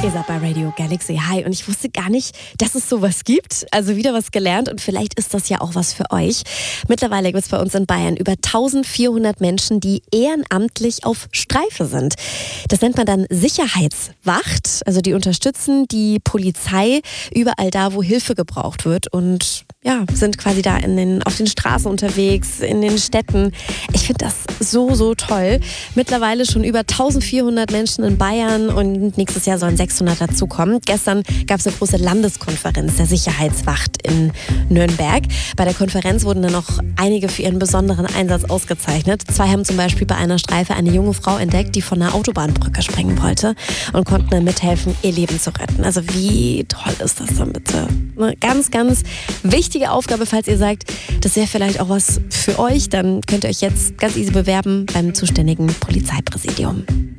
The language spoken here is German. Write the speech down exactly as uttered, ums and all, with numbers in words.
Ihr seid bei Radio Galaxy. Hi, und ich wusste gar nicht, dass es sowas gibt. Also wieder was gelernt und vielleicht ist das ja auch was für euch. Mittlerweile gibt es bei uns in Bayern über eintausendvierhundert Menschen, die ehrenamtlich auf Streife sind. Das nennt man dann Sicherheitswacht. Also die unterstützen die Polizei überall da, wo Hilfe gebraucht wird und ja, sind quasi da in den, auf den Straßen unterwegs, in den Städten. Ich finde das so, so toll. Mittlerweile schon über eintausendvierhundert Menschen in Bayern und nächstes Jahr sollen sechshundert dazukommen. Gestern gab es eine große Landeskonferenz der Sicherheitswacht in Nürnberg. Bei der Konferenz wurden dann noch einige für ihren besonderen Einsatz ausgezeichnet. Zwei haben zum Beispiel bei einer Streife eine junge Frau entdeckt, die von einer Autobahnbrücke springen wollte und konnten dann mithelfen, ihr Leben zu retten. Also wie toll ist das dann bitte? Eine ganz, ganz wichtige Aufgabe, falls ihr sagt, das wäre vielleicht auch was für euch, dann könnt ihr euch jetzt ganz easy bewerben beim zuständigen Polizeipräsidium.